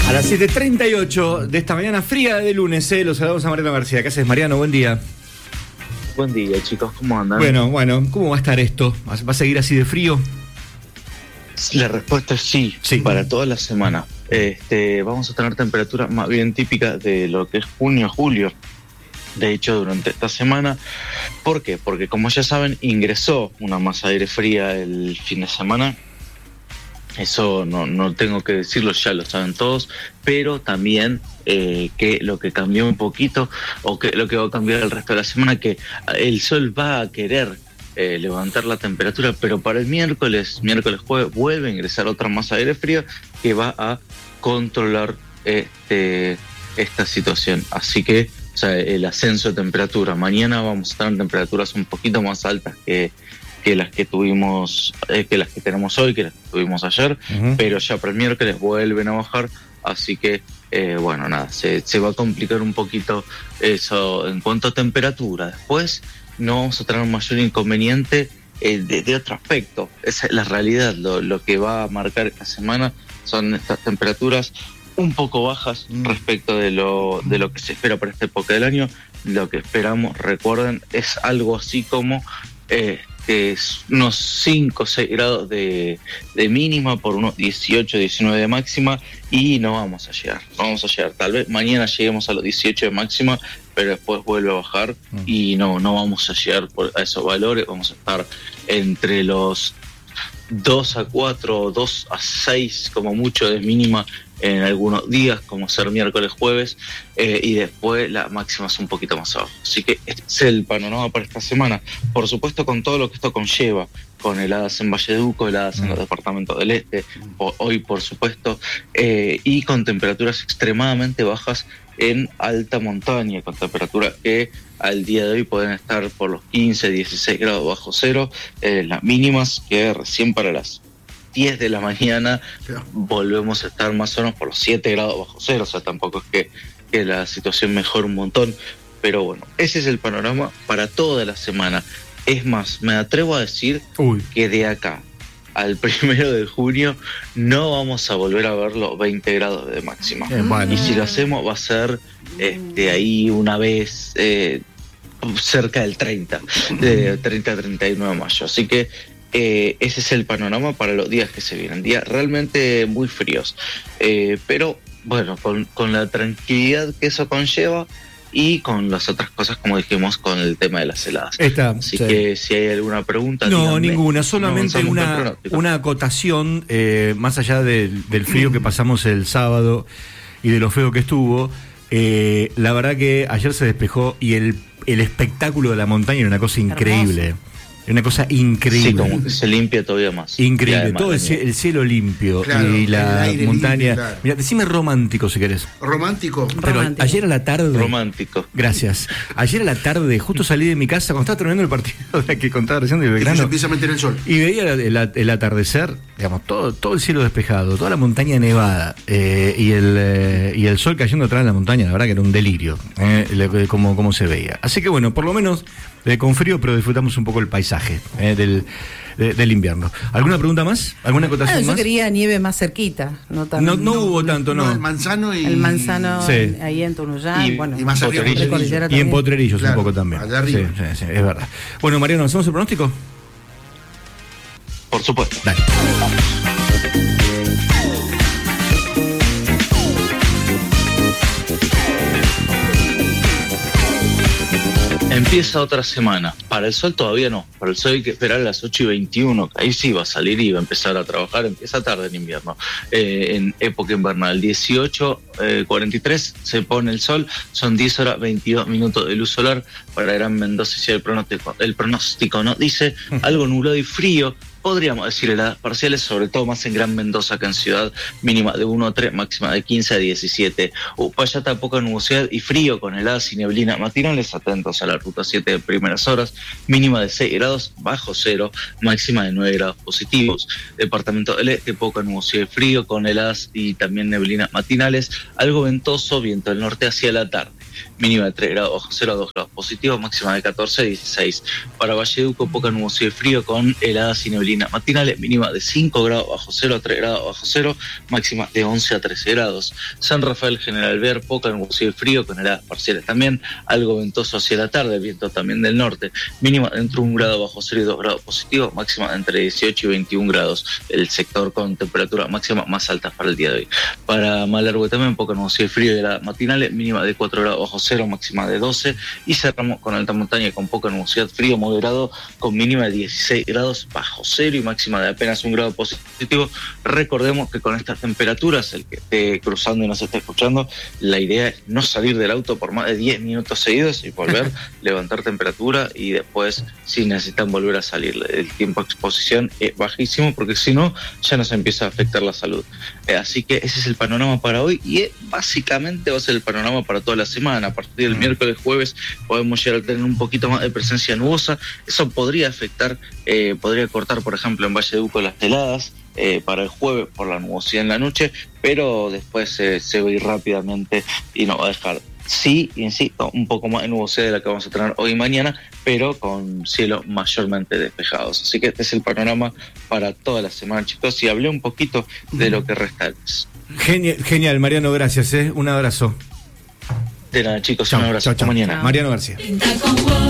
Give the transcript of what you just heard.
A las 7:38 de esta mañana fría de lunes, los saludamos a Mariano García. ¿Qué haces, Mariano? Buen día. Buen día, chicos, ¿cómo andan? Bueno, ¿cómo va a estar esto? ¿Va a seguir así de frío? La respuesta es sí, para toda la semana. Vamos a tener temperaturas más bien típicas de lo que es junio, julio. De hecho, durante esta semana. ¿Por qué? Porque, como ya saben, ingresó una masa de aire fría el fin de semana. Eso no tengo que decirlo, ya lo saben todos, pero también que lo que cambió un poquito, o que lo que va a cambiar el resto de la semana, que el sol va a querer levantar la temperatura, pero para el miércoles, jueves, vuelve a ingresar otra masa de aire fría que va a controlar esta situación. Así que, o sea, el ascenso de temperatura, mañana vamos a tener temperaturas un poquito más altas que las que tuvimos, que las que tenemos hoy, que las que tuvimos ayer, pero ya para el miércoles vuelven a bajar, así que bueno, nada, se va a complicar un poquito eso en cuanto a temperatura. Después no vamos a tener un mayor inconveniente de otro aspecto. Esa es la realidad. Lo que va a marcar esta semana son estas temperaturas un poco bajas respecto de lo que se espera para esta época del año. Lo que esperamos, recuerden, es algo así como es unos 5 o 6 grados de mínima por unos 18, 19 de máxima, y no vamos a llegar. Tal vez mañana lleguemos a los 18 de máxima, pero después vuelve a bajar y no vamos a llegar a esos valores. Vamos a estar entre los 2 a 4, 2 a 6 como mucho de mínima en algunos días, como ser miércoles, jueves, y después la máxima es un poquito más abajo. Así que este es el panorama para esta semana. Por supuesto, con todo lo que esto conlleva, con heladas en Valleduco, heladas en los departamentos del este, hoy por supuesto, y con temperaturas extremadamente bajas en alta montaña, con temperaturas que al día de hoy pueden estar por los 15, 16 grados bajo cero, las mínimas que recién para las 10 de la mañana volvemos a estar más o menos por los 7 grados bajo cero. O sea, tampoco es que la situación mejore un montón, pero bueno, ese es el panorama para toda la semana. Es más, me atrevo a decir que de acá al 1 de junio no vamos a volver a ver los 20 grados de máxima. Bueno. Y si lo hacemos va a ser ahí una vez cerca del 30 a 31 de mayo. Así que ese es el panorama para los días que se vienen. Días realmente muy fríos. Pero bueno, con la tranquilidad que eso conlleva, y con las otras cosas, como dijimos, con el tema de las heladas. Así que si hay alguna pregunta... No, díganme. Ninguna, solamente una acotación, más allá del frío que pasamos el sábado y de lo feo que estuvo. La verdad que ayer se despejó y el espectáculo de la montaña era una cosa increíble. Es una cosa increíble. Sí, como que se limpia todavía más. Increíble, todo el cielo limpio, claro, y la montaña. Claro. Mira, decime romántico si querés. Romántico. Pero ayer a la tarde. Romántico. Gracias. Ayer a la tarde, justo salí de mi casa cuando estaba terminando el partido que contaba recién de Belgrano. Y se empieza a meter el sol. Y veía el atardecer, digamos, todo el cielo despejado, toda la montaña nevada, y el sol cayendo atrás de la montaña. La verdad que era un delirio, como se veía. Así que bueno, por lo menos con frío, pero disfrutamos un poco el paisaje del invierno. ¿Alguna pregunta más? ¿Alguna acotación más? Yo quería nieve más cerquita. No hubo tanto, no. El manzano sí. Ahí en Tunuyán. Y más arriba. Y en Potrerillos, claro, un poco también. Allá arriba. Sí, es verdad. Bueno, Mariano, ¿hacemos el pronóstico? Por supuesto. Dale. Empieza otra semana. Para el sol todavía no. Para el sol hay que esperar a las 8:21. Ahí sí va a salir y va a empezar a trabajar. Empieza tarde en invierno. En época invernal, 18:43 se pone el sol. Son 10 horas 22 minutos de luz solar para Gran Mendoza. Si el pronóstico no dice algo nublado y frío. Podríamos decir heladas parciales, sobre todo más en Gran Mendoza que en Ciudad, mínima de 1 a 3, máxima de 15 a 17. Uspallata, poca nubosidad y frío con heladas y neblina matinales. Atentos a la ruta 7 de primeras horas, mínima de 6 grados bajo cero, máxima de 9 grados positivos. Departamento del Este, poca nubosidad y frío con heladas y también neblinas matinales, algo ventoso, viento del norte hacia la tarde. mínima de 3 grados bajo cero a 2 grados positivos, máxima de 14 a 16. Para Valleduco, poca nubosidad y frío con heladas y neblina matinales, mínima de 5 grados bajo cero a 3 grados bajo cero, máxima de 11 a 13 grados. San Rafael, General Ver, poca nubosidad y frío con heladas parciales también, algo ventoso hacia la tarde, viento también del norte, mínima entre 1 grado bajo cero y 2 grados positivos, máxima entre 18 y 21 grados, el sector con temperatura máxima más alta para el día de hoy. Para Malargüe también poca nubosidad y frío y heladas matinales, mínima de 4 grados bajo cero, máxima de 12, y cerramos con alta montaña con poca nubosidad, frío moderado con mínima de 16 grados bajo cero y máxima de apenas 1 grado positivo. Recordemos que con estas temperaturas, el que esté cruzando y nos esté escuchando, la idea es no salir del auto por más de 10 minutos seguidos y volver, levantar temperatura y después, si necesitan volver a salir. El tiempo de exposición es bajísimo porque si no, ya nos empieza a afectar la salud. Así que ese es el panorama para hoy y básicamente va a ser el panorama para toda la semana. A partir del miércoles, jueves, podemos llegar a tener un poquito más de presencia nubosa. Eso podría afectar, podría cortar, por ejemplo, en Valleduco las heladas, para el jueves por la nubosidad en la noche, pero después se va a ir rápidamente y nos va a dejar, sí, insisto, un poco más de nubosidad de la que vamos a tener hoy y mañana, pero con cielos mayormente despejados. Así que este es el panorama para toda la semana, chicos, y hablé un poquito de lo que resta del mes. Genial, Mariano, gracias, un abrazo. De nada, chicos, un abrazo. Chau. Hasta mañana. Mariano García.